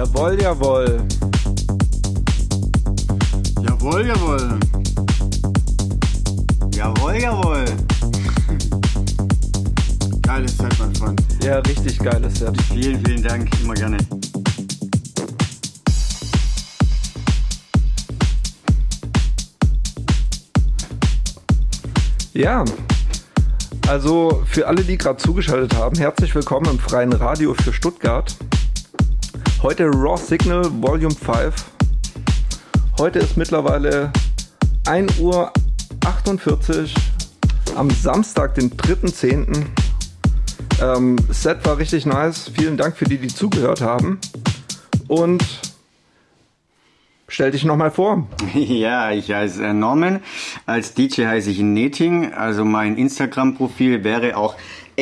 Jawohl, jawohl. Jawohl, jawohl. Jawohl, jawohl. Geiles Set, mein Freund. Ja, richtig geiles Set. Vielen, vielen Dank. Immer gerne. Ja, also für alle, die gerade zugeschaltet haben, herzlich willkommen im freien Radio für Stuttgart. Heute Raw Signal Volume 5. Heute ist mittlerweile 1:48 Uhr am Samstag, den 3.10. Set war richtig nice. Vielen Dank für die zugehört haben. Und stell dich nochmal vor. Ja, ich heiße Norman. Als DJ heiße ich Neting. Also mein Instagram-Profil wäre auch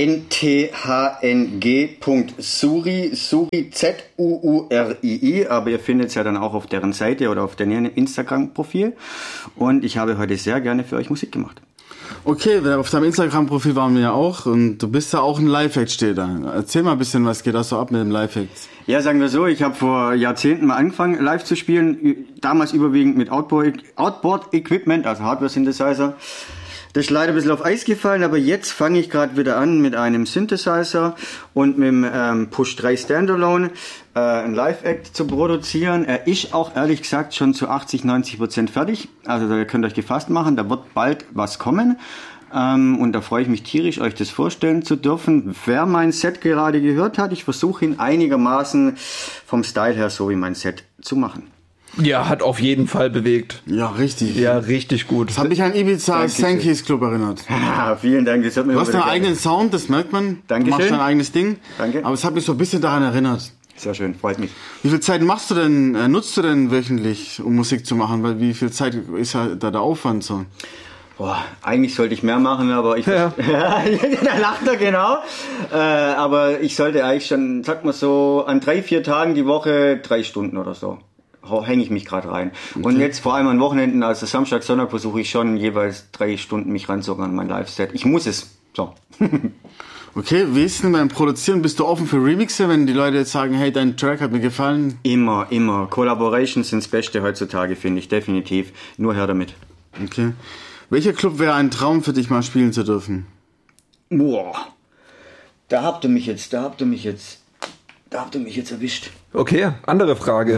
nthng.suri, Suri, Z-U-U-R-I-I, aber ihr findet es ja dann auch auf deren Seite oder auf deren Instagram-Profil. Und ich habe heute sehr gerne für euch Musik gemacht. Okay, auf deinem Instagram-Profil waren wir ja auch und du bist ja auch ein Live-Act, steht da. Erzähl mal ein bisschen, was geht da so ab mit dem Live-Act? Ja, sagen wir so, ich habe vor Jahrzehnten mal angefangen, live zu spielen. Damals überwiegend mit Outboard-Equipment, also Hardware-Synthesizer. Das ist leider ein bisschen auf Eis gefallen, aber jetzt fange ich gerade wieder an mit einem Synthesizer und mit dem Push 3 Standalone ein Live-Act zu produzieren. Er ist auch ehrlich gesagt schon zu 80-90% fertig. Also da könnt ihr euch gefasst machen, da wird bald was kommen. Und da freue ich mich tierisch, euch das vorstellen zu dürfen. Wer mein Set gerade gehört hat, ich versuche ihn einigermaßen vom Style her so wie mein Set zu machen. Ja, hat auf jeden Fall bewegt. Ja, richtig. Ja, richtig gut. Das hat mich an Ibiza Sankeys Club erinnert. Ja, vielen Dank. Das hat mir Du hast deinen eigenen Sound, das merkt man. Dankeschön. Du machst dein eigenes Ding. Danke. Aber es hat mich so ein bisschen daran erinnert. Sehr schön, freut mich. Wie viel Zeit nutzt du denn wöchentlich, um Musik zu machen? Weil wie viel Zeit ist da der Aufwand so? Boah, eigentlich sollte ich mehr machen, aber ich... Ja. Da lacht er, genau. Aber ich sollte eigentlich schon, sag mal so, an 3-4 Tagen die Woche 3 Stunden oder so. Hänge ich mich gerade rein. Okay. Und jetzt vor allem an Wochenenden, also Samstag, Sonntag, versuche ich schon jeweils 3 Stunden mich ranzuholen an mein Live-Set. Ich muss es. So. Okay, wie ist denn beim Produzieren? Bist du offen für Remixe, wenn die Leute jetzt sagen, hey, dein Track hat mir gefallen? Immer, immer. Collaborations sind das Beste heutzutage, finde ich, definitiv. Nur her damit. Okay. Welcher Club wäre ein Traum für dich, mal spielen zu dürfen? Boah. Da habt ihr mich jetzt erwischt. Okay, andere Frage.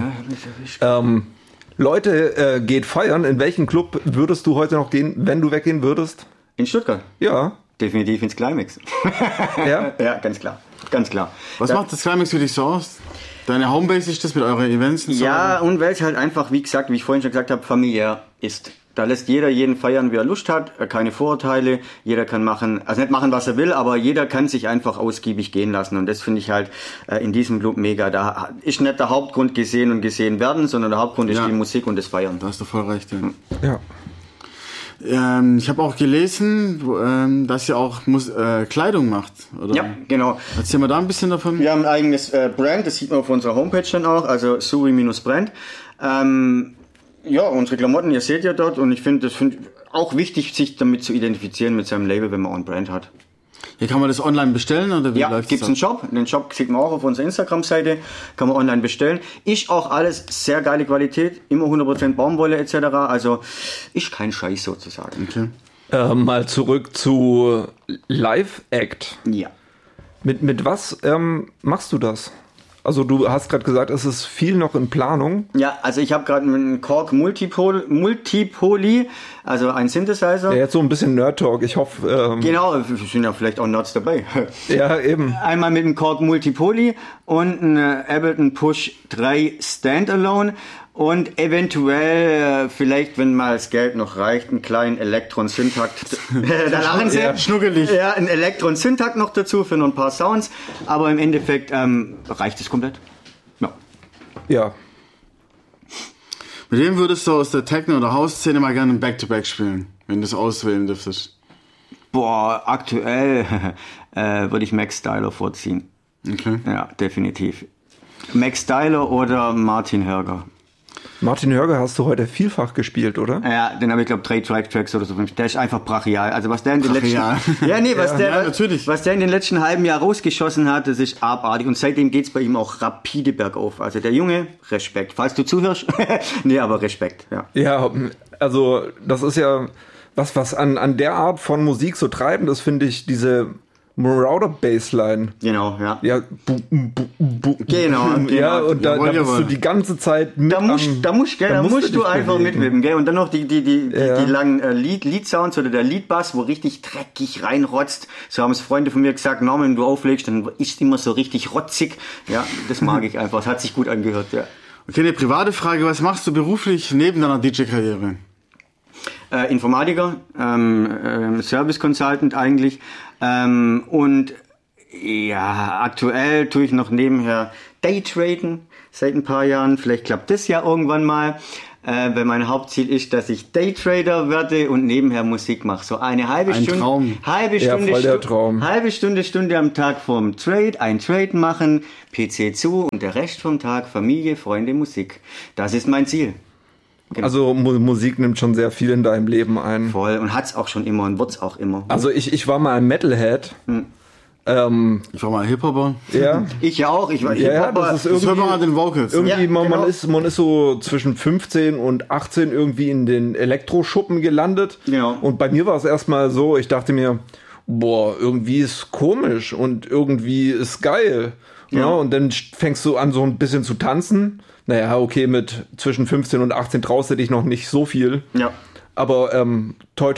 Leute, geht feiern. In welchen Club würdest du heute noch gehen, wenn du weggehen würdest? In Stuttgart? Ja. Definitiv ins Climax. Ja? Ja, ganz klar. Ganz klar. Was macht das Climax für dich so aus? Deine Homebase ist das mit euren Events? Und so? Ja, und weil es halt einfach, wie gesagt, wie ich vorhin schon gesagt habe, familiär ist. Da lässt jeder jeden feiern, wie er Lust hat, keine Vorurteile, jeder kann machen, also nicht machen, was er will, aber jeder kann sich einfach ausgiebig gehen lassen und das finde ich halt in diesem Club mega. Da ist nicht der Hauptgrund gesehen und gesehen werden, sondern der Hauptgrund ist die Musik und das Feiern. Da hast du voll recht, Ja. Ich habe auch gelesen, dass ihr auch Kleidung macht, oder? Ja, genau. Erzähl mal da ein bisschen davon. Wir haben ein eigenes Brand, das sieht man auf unserer Homepage dann auch, also Suri-Brand. Ja, unsere Klamotten, ihr seht ja dort und ich finde auch wichtig, sich damit zu identifizieren mit seinem Label, wenn man ein Brand hat. Hier kann man das online bestellen oder wie ja, läuft's? Gibt's einen Shop. Den Shop sieht man auch auf unserer Instagram-Seite. Kann man online bestellen. Ist auch alles sehr geile Qualität. Immer 100% Baumwolle etc. Also ist kein Scheiß sozusagen. Okay. Mal zurück zu Live-Act. Ja. Mit was machst du das? Also du hast gerade gesagt, es ist viel noch in Planung. Ja, also ich habe gerade einen Korg Multipoly, also ein Synthesizer. Ja, jetzt so ein bisschen Nerd-Talk, ich hoffe... Genau, sind ja vielleicht auch Nerds dabei. Ja, eben. Einmal mit einem Korg Multipoly und ein Ableton Push 3 Standalone und eventuell, vielleicht, wenn mal das Geld noch reicht, einen kleinen Elektron-Syntakt. Da lachen sie. Ja, schnuckelig. Ja, ein Elektron-Syntakt noch dazu für noch ein paar Sounds. Aber im Endeffekt reicht es komplett. Ja. Ja. Mit wem würdest du aus der Techno- oder House-Szene mal gerne ein Back-to-Back spielen, wenn du es auswählen dürftest? Boah, aktuell würde ich Max Styler vorziehen. Okay. Ja, definitiv. Max Styler oder Martin Hörger. Martin Hörger hast du heute vielfach gespielt, oder? Ja, den habe ich, glaube 3 Track-Tracks oder so. Der ist einfach brachial. Also was der in den letzten... was der in den letzten halben Jahr rausgeschossen hat, das ist abartig. Und seitdem geht's bei ihm auch rapide bergauf. Also der Junge, Respekt. Falls du zuhörst, nee, aber Respekt, ja. Ja, also das ist ja was an der Art von Musik so treibend ist, finde ich, diese Marauder-Bassline. Genau, ja. Ja, Genau. Ja, und da bist du die ganze Zeit mit da musst du einfach mitwippen, gell? Und dann noch die langen Lead-Sounds oder der Lead-Bass, wo richtig dreckig reinrotzt. So haben es Freunde von mir gesagt, Norman, wenn du auflegst, dann ist immer so richtig rotzig. Ja, das mag ich einfach. Es hat sich gut angehört, ja. Okay, eine private Frage. Was machst du beruflich neben deiner DJ-Karriere? Informatiker, Service Consultant eigentlich. Und ja, aktuell tue ich noch nebenher Daytraden seit ein paar Jahren. Vielleicht klappt das ja irgendwann mal. Weil mein Hauptziel ist, dass ich Daytrader werde und nebenher Musik mache. So eine halbe Stunde. Traum. Halbe Stunde am Tag vom Trade, ein Trade machen, PC zu und der Rest vom Tag Familie, Freunde, Musik. Das ist mein Ziel. Genau. Also Musik nimmt schon sehr viel in deinem Leben ein. Voll, und hat's auch schon immer und wird's auch immer. Also ich war mal ein Metalhead. Ich war mal Hip-Hopper. Ja. Ich ja auch, ich war Hip-Hopper. Ja, das ist irgendwie, das hört man an den Vocals. Irgendwie, ja, genau. man ist so zwischen 15 und 18 irgendwie in den Elektroschuppen gelandet. Genau. Und bei mir war es erstmal so, ich dachte mir, boah, irgendwie ist komisch und irgendwie ist geil. Ja, und dann fängst du an, so ein bisschen zu tanzen. Naja, okay, mit zwischen 15 und 18 traust du dich noch nicht so viel. Ja. Aber toi,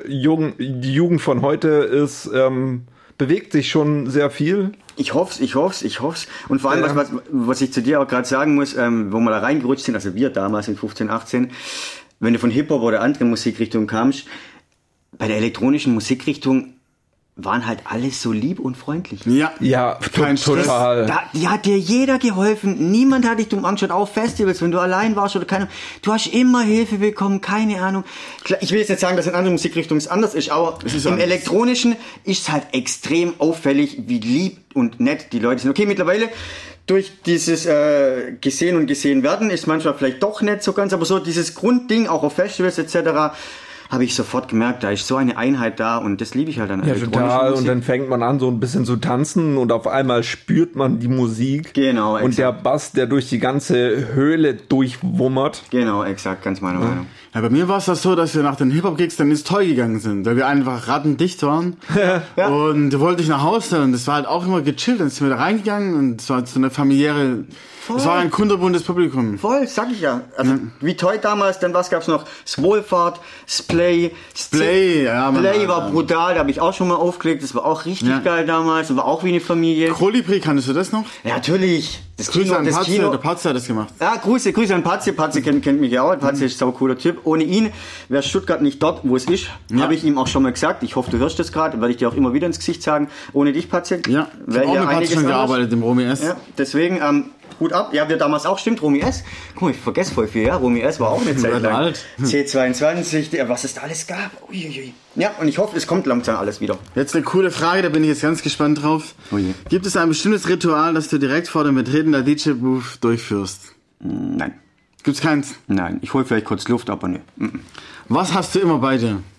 die Jugend von heute ist, bewegt sich schon sehr viel. Ich hoff's. Und vor allem, was ich zu dir auch gerade sagen muss, wo wir da reingerutscht sind, also wir damals in 15, 18, wenn du von Hip-Hop oder anderen Musikrichtungen kamst, bei der elektronischen Musikrichtung waren halt alle so lieb und freundlich. Ja, total. Die hat dir jeder geholfen. Niemand hat dich dumm angeschaut. Auf Festivals, wenn du allein warst oder keine Ahnung. Du hast immer Hilfe bekommen, keine Ahnung. Ich will jetzt nicht sagen, dass in anderen Musikrichtungen es anders ist, aber im Elektronischen ist es halt extrem auffällig, wie lieb und nett die Leute sind. Okay, mittlerweile durch dieses gesehen und gesehen werden ist manchmal vielleicht doch nicht so ganz, aber so dieses Grundding, auch auf Festivals etc., habe ich sofort gemerkt, da ist so eine Einheit da und das liebe ich halt an elektronischer total. Musik. Und dann fängt man an, so ein bisschen zu tanzen und auf einmal spürt man die Musik. Genau, exakt. Und der Bass, der durch die ganze Höhle durchwummert. Genau, exakt, ganz meine Meinung. Ja, bei mir war es das so, dass wir nach den Hip-Hop-Gigs dann ins Toy gegangen sind, weil wir einfach rattendicht waren. Ja. Und da wollte ich nach Hause und das war halt auch immer gechillt. Dann sind wir da reingegangen und es war so eine familiäre... Es war ein kunterbuntes Publikum. Voll, sag ich ja. Also wie Toy damals, dann was gab's noch? Wohlfahrt, Splay. Splay, ja. Splay war brutal, da habe ich auch schon mal aufgelegt. Das war auch richtig geil damals. Das war auch wie eine Familie. Kolibri, kannst du das noch? Ja, natürlich. Das Grüße Kino, an das Patze, Kino. der Patze hat das gemacht. Ja, Grüße an Patze. Patze kennt mich ja auch. Patze ist ein saucooler Typ. Ohne ihn wäre Stuttgart nicht dort, wo es ist. Habe ich ihm auch schon mal gesagt. Ich hoffe, du hörst das gerade. Werde ich dir auch immer wieder ins Gesicht sagen. Ohne dich, Patze. Ja, ich habe auch mit Patze schon gearbeitet im Romy S. Ja, deswegen, Hut ab. Ja, wir damals auch, stimmt, Romy S. Guck mal, ich vergesse voll viel, ja. Romy S war auch eine Zeit lang. Alt. C22, was es da alles gab. Uiuiui. Ja, und ich hoffe, es kommt langsam alles wieder. Jetzt eine coole Frage, da bin ich jetzt ganz gespannt drauf. Oh je. Gibt es ein bestimmtes Ritual, das du direkt vor dem Betreten der DJ-Booth durchführst? Nein. Gibt's keins? Nein, ich hole vielleicht kurz Luft, aber ne. Was hast du immer bei dir?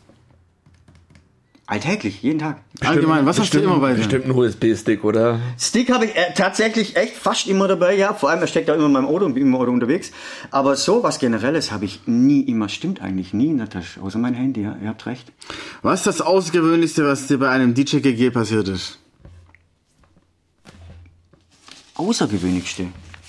Alltäglich, jeden Tag. Allgemein, was hast du immer bei dir? Bestimmt ein USB-Stick, oder? Stick habe ich tatsächlich echt fast immer dabei, ja. Vor allem, er steckt da immer in meinem Auto und bin immer unterwegs. Aber so was Generelles habe ich nie immer, stimmt eigentlich nie in der Tasche. Außer mein Handy, ja. Ihr habt recht. Was ist das Außergewöhnlichste, was dir bei einem DJ-GG passiert ist? Außergewöhnlichste?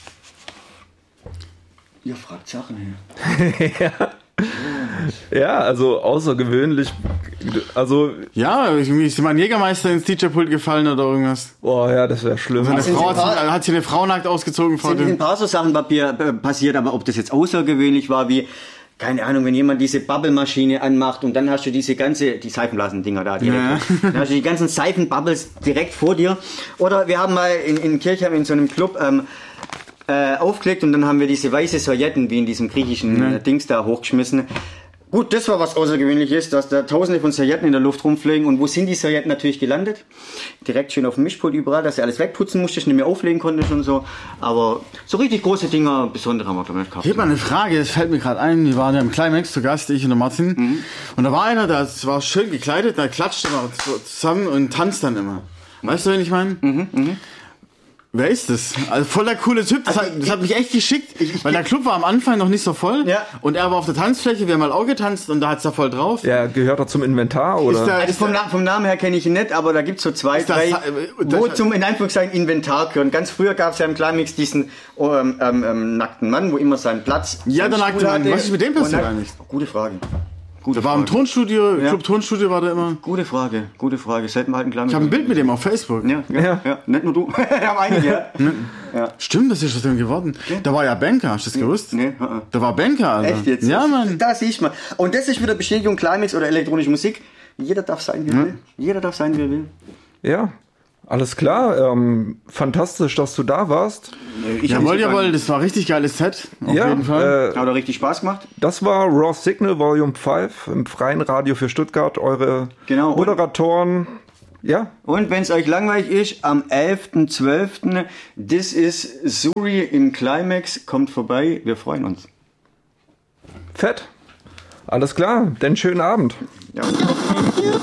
Ihr fragt Sachen her. Ja, also außergewöhnlich, also... Ja, ist dir mal ein Jägermeister ins DJ-Pult gefallen oder irgendwas? Oh ja, das wäre schlimm. Eine Frau hat sich eine Frau nackt ausgezogen vor dem... Es sind ein paar so Sachen passiert, aber ob das jetzt außergewöhnlich war, wie... Keine Ahnung, wenn jemand diese Bubble-Maschine anmacht und dann hast du die Seifenblasen-Dinger da direkt. Ja. Dann hast du die ganzen Seifenbubbles direkt vor dir. Oder wir haben mal in Kirchheim in so einem Club... aufgelegt und dann haben wir diese weiße Servietten wie in diesem griechischen Dings da hochgeschmissen. Gut, das war was Außergewöhnliches, dass da tausende von Servietten in der Luft rumfliegen. Und wo sind die Servietten natürlich gelandet? Direkt schön auf dem Mischpult überall, dass ich alles wegputzen musste, ich nicht mehr auflegen konnte und so. Aber so richtig große Dinger, besondere haben wir, glaube ich, nicht gehabt. Ich habe mal eine Frage, das fällt mir gerade ein. Wir waren ja im Climax zu Gast, ich und der Martin. Und da war einer, der war schön gekleidet, der klatscht immer so zusammen und tanzt dann immer. Weißt du, wen ich meine? Wer ist das? Also voll der coole Typ. Das hat mich echt geschickt, weil der Club war am Anfang noch nicht so voll. Ja. Und er war auf der Tanzfläche, wir haben mal auch getanzt und da hat's da voll drauf. Ja, gehört er zum Inventar, oder? Also vom Namen her kenne ich ihn nicht, aber da gibt's so zwei, drei, wo zum, in Anführungszeichen, Inventar gehören. Ganz früher gab's ja im Climax diesen nackten Mann, wo immer seinen Platz... Ja, der nackte Mann. Was ist mit dem passiert eigentlich? Gute Frage. Der war im Tonstudio, Club Tonstudio war der immer. Gute Frage. Seit dem alten Climax. Ich habe ein Bild mit dem auf Facebook. Ja. Nicht nur du. Ich habe einige, ja. Stimmt, das ist aus dem geworden. Da war ja Banker, hast du das gewusst? Nee. Da war Banker, Alter. Echt jetzt? Ja, Mann. Da siehst du mal. Und das ist wieder Bestätigung, Climax oder elektronische Musik. Jeder darf sein, wie er will. Jeder darf sein, wie er will. Ja, alles klar. Fantastisch, dass du da warst. Jawohl, das war richtig geiles Set. Auf jeden Fall. Hat auch richtig Spaß gemacht. Das war Raw Signal Volume 5 im freien Radio für Stuttgart. Eure Moderatoren. Ja. Und wenn es euch langweilig ist, am 11.12. This is Suri in Climax. Kommt vorbei, wir freuen uns. Fett. Alles klar, denn schönen Abend. Ja.